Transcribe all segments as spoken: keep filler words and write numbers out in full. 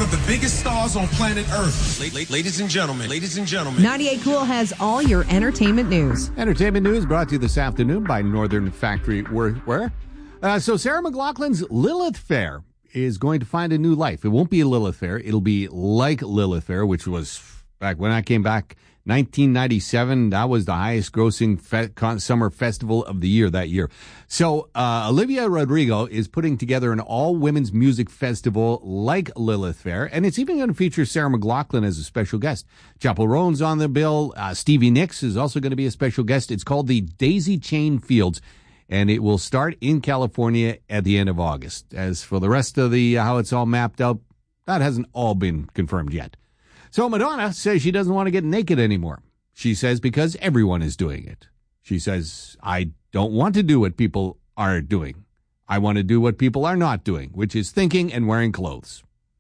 of the biggest stars on planet Earth. La- la- ladies and gentlemen, ladies and gentlemen. ninety-eight Cool has all your entertainment news. Entertainment news brought to you this afternoon by Northern Factory Workwear. Uh, so Sarah McLachlan's Lilith Fair is going to find a new life. It won't be a Lilith Fair. It'll be like Lilith Fair, which was back when I came back, nineteen ninety-seven. That was the highest grossing fe- con- summer festival of the year that year. So uh, Olivia Rodrigo is putting together an all-women's music festival like Lilith Fair, and it's even going to feature Sarah McLachlan as a special guest. Chappell Roan's on the bill. Uh, Stevie Nicks is also going to be a special guest. It's called the Daisy Chain Fields, and it will start in California at the end of August. As for the rest of the uh, how it's all mapped out, that hasn't all been confirmed yet. So Madonna says she doesn't want to get naked anymore. She says because everyone is doing it. She says, I don't want to do what people are doing. I want to do what people are not doing, which is thinking and wearing clothes.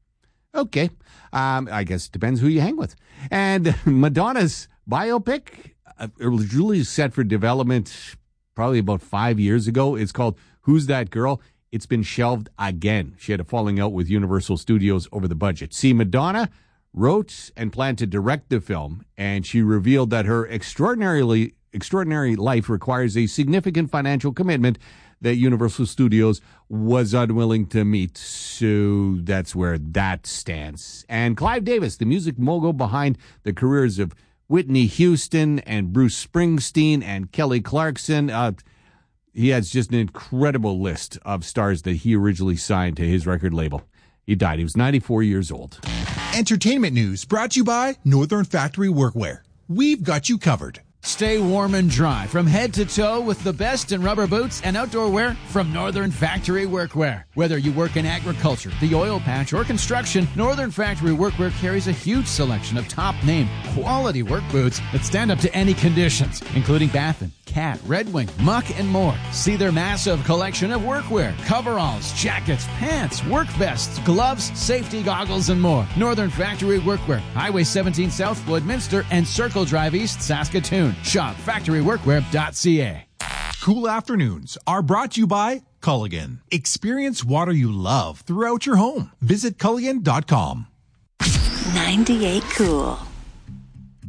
Okay. Um, I guess it depends who you hang with. And Madonna's biopic, uh, originally set for development probably about five years ago. It's called Who's That Girl? It's been shelved again. She had a falling out with Universal Studios over the budget. See, Madonna wrote and planned to direct the film, and she revealed that her extraordinarily extraordinary life requires a significant financial commitment that Universal Studios was unwilling to meet. So that's where that stands. And Clive Davis, the music mogul behind the careers of Whitney Houston and Bruce Springsteen and Kelly Clarkson, uh, he has just an incredible list of stars that he originally signed to his record label. He died. He was ninety-four years old. Entertainment news brought to you by Northern Factory Workwear. We've got you covered. Stay warm and dry from head to toe with the best in rubber boots and outdoor wear from Northern Factory Workwear. Whether you work in agriculture, the oil patch, or construction, Northern Factory Workwear carries a huge selection of top-name, quality work boots that stand up to any conditions, including Baffin, Cat, Red Wing, Muck, and more. See their massive collection of workwear, coveralls, jackets, pants, work vests, gloves, safety goggles, and more. Northern Factory Workwear, Highway seventeen South, Woodminster, and Circle Drive East, Saskatoon. Shop factory workwear dot c a. Cool afternoons are brought to you by Culligan. Experience water you love throughout your home. Visit Culligan dot com. ninety-eight Cool.